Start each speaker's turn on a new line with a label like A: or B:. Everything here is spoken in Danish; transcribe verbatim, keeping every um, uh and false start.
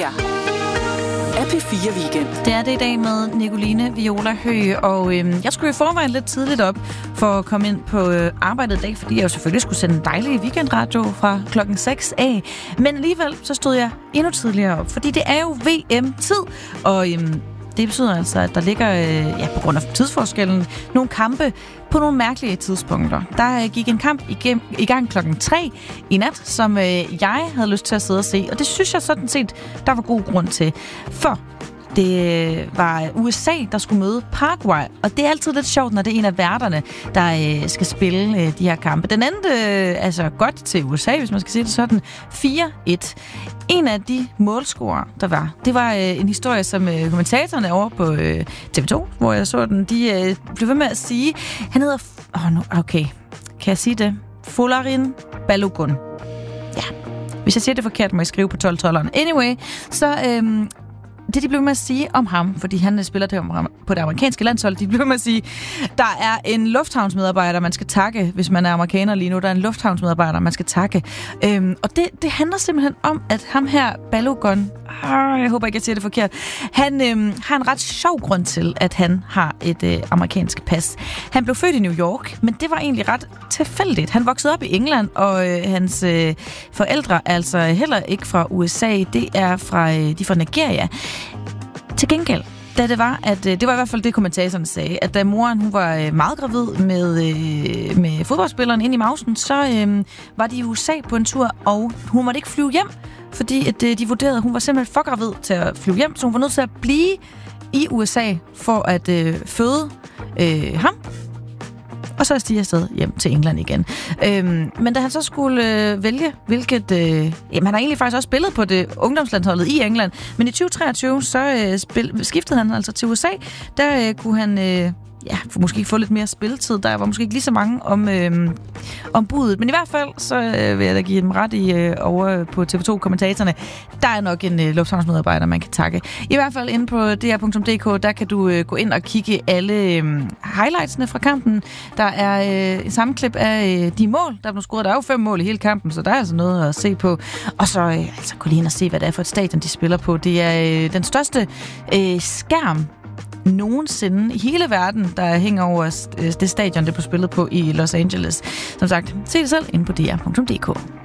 A: her er P fire Weekend.
B: Det er det i dag med Nicoline Viola Høgh, og øhm, jeg skulle i forvejen lidt tidligt op for at komme ind på øh, arbejdet i dag, fordi jeg jo selvfølgelig skulle sende en dejlig weekendradio fra klokken seks af. Men alligevel så stod jeg endnu tidligere op, fordi det er jo V M-tid, og øhm, det betyder altså, at der ligger, øh, ja, på grund af tidsforskellen, nogle kampe på nogle mærkelige tidspunkter. Der øh, gik en kamp igennem, i gang klokken tre i nat, som øh, jeg havde lyst til at sidde og se, og det synes jeg sådan set, der var god grund til. For det var U S A, der skulle møde Paraguay, og det er altid lidt sjovt, når det er en af værterne, der øh, skal spille øh, de her kampe. Den endte øh, altså godt til U S A, hvis man skal sige det sådan, fire et. En af de målscorer, der var, det var øh, en historie, som øh, kommentatorerne over på øh, T V to, hvor jeg så den, de øh, blev ved med at sige, han hedder, åh, oh, no, okay, kan jeg sige det? Folarin Balogun. Ja, hvis jeg siger det forkert, må jeg skrive på tolv tolveren. Anyway, så øh, det, de blev med at sige om ham, fordi han spiller det på det amerikanske landshold, de blev med at sige, der er en lufthavnsmedarbejder, man skal takke, hvis man er amerikaner lige nu. Der er en lufthavnsmedarbejder, man skal takke. Øhm, og det, det handler simpelthen om, at ham her, Balogun, øh, jeg håber ikke, jeg siger det forkert, han øh, har en ret sjov grund til, at han har et øh, amerikansk pas. Han blev født i New York, men det var egentlig ret tilfældigt. Han voksede op i England, og øh, hans øh, forældre er altså heller ikke fra U S A, det er fra, øh, de er fra Nigeria. Til gengæld, da det var, at det var i hvert fald det, kommentatorerne sagde, at da moren hun var meget gravid med, med fodboldspilleren ind i mausen, så øh, var de i U S A på en tur, og hun måtte ikke flyve hjem, fordi at, de vurderede, at hun var simpelthen for gravid til at flyve hjem, så hun var nødt til at blive i U S A for at øh, føde øh, ham. Og så stiger jeg afsted hjem til England igen. Øhm, men da han så skulle øh, vælge, hvilket... Øh, jamen, han har egentlig faktisk også spillet på det ungdomslandsholdet i England, men i tyve treogtyve, så øh, spil, skiftede han altså til U S A. Der øh, kunne han... Øh, ja, måske få lidt mere spilletid. Der var måske ikke lige så mange om, øh, om budet. Men i hvert fald, så øh, vil jeg da give dem ret i øh, over på T V to-kommentatorerne. Der er nok en øh, lufthavnsmedarbejder, man kan takke. I hvert fald inde på d r punktum d k, der kan du øh, gå ind og kigge alle øh, highlightsene fra kampen. Der er øh, en sammenklip af øh, de mål, der blev scoret. Der er jo fem mål i hele kampen, så der er altså noget at se på. Og så øh, altså, gå lige ind og se, hvad det er for et stadion, de spiller på. Det er øh, den største øh, skærm nogensinde i hele verden, der hænger over det stadion, det blev spillet på i Los Angeles. Som sagt, se det selv inde på d r punktum d k.